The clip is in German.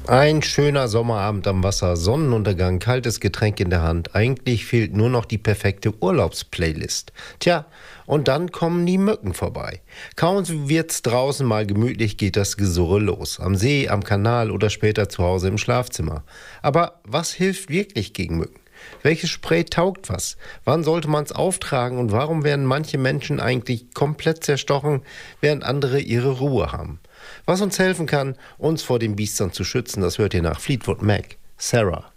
Ein schöner Sommerabend am Wasser, Sonnenuntergang, kaltes Getränk in der Hand. Eigentlich fehlt nur noch die perfekte Urlaubsplaylist. Tja, und dann kommen die Mücken vorbei. Kaum wird's draußen mal gemütlich, geht das Gesurre los. Am See, am Kanal oder später zu Hause im Schlafzimmer. Aber was hilft wirklich gegen Mücken? Welches Spray taugt was? Wann sollte man es auftragen und warum werden manche Menschen eigentlich komplett zerstochen, während andere ihre Ruhe haben? Was uns helfen kann, uns vor den Biestern zu schützen, das hört ihr nach Fleetwood Mac. Sarah.